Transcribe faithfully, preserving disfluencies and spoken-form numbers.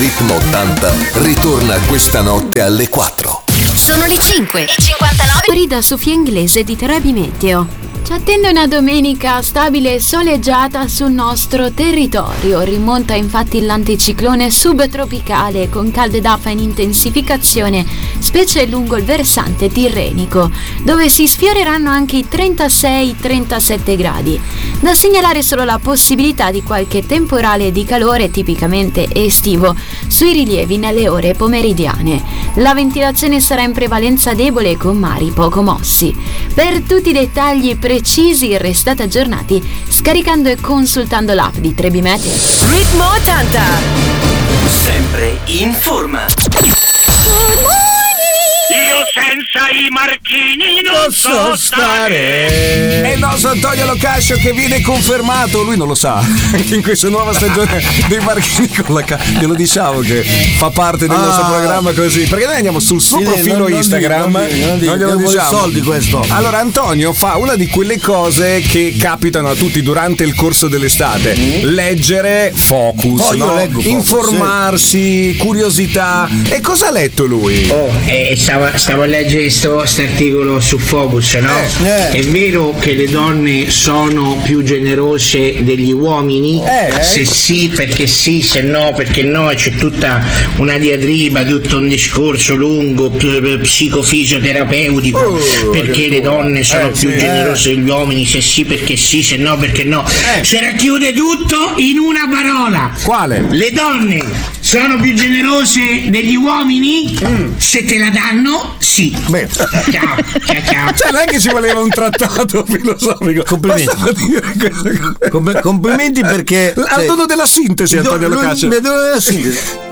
Ritmo ottanta ritorna questa notte alle quattro. Sono le cinque e cinquantanove. Rida Sofia Inglese di Trebi Meteo. Ci attende una domenica stabile e soleggiata sul nostro territorio. Rimonta infatti l'anticiclone subtropicale con calde d'afa in intensificazione, specie lungo il versante tirrenico, dove si sfioreranno anche i trentasei trentasette gradi. Da segnalare solo la possibilità di qualche temporale di calore tipicamente estivo sui rilievi nelle ore pomeridiane. La ventilazione sarà in prevalenza debole con mari poco mossi. Per tutti i dettagli precisi restate aggiornati scaricando e consultando l'app di Trebi Meteo. Ritmo ottanta. Sempre in forma. Io senza i marchini non so stare. È il nostro Antonio Locascio che viene confermato. Lui non lo sa. In questa nuova stagione dei marchini con la K. Glielo diciamo che fa parte del Ah. nostro programma così. Perché noi andiamo sul suo Sì, profilo non- non Instagram. dico, non dico, non dico, Non glielo che vuole diciamo. soldi questo. Allora Antonio fa una di quelle cose che capitano a tutti durante il corso dell'estate. Leggere Focus, Oh, io no? leggo Focus, informarsi, curiosità. E cosa ha letto lui? Oh, eh, stavo, stavo a leggere questo vostro articolo su Focus, no? Eh. È vero che le donne sono più generose degli uomini? Eh. Se sì, perché sì, se no, perché no, e c'è tutta una diatriba, tutto un discorso lungo, p- psicofisioterapeutico, Oh, perché che le donne sono Eh, più sì, generose degli uomini, se sì, perché sì, se no, perché no. Eh. Si racchiude tutto in una parola. Quale? Le donne sono più generose degli uomini? Se te la danno, sì. Beh. Ciao, ciao, ciao. Cioè, non è che ci voleva un trattato filosofico. Complimenti. Bastava dire queste cose. Com- complimenti perché Al dono della sintesi, Antonio Lui- Locascio. mi do- della sintesi.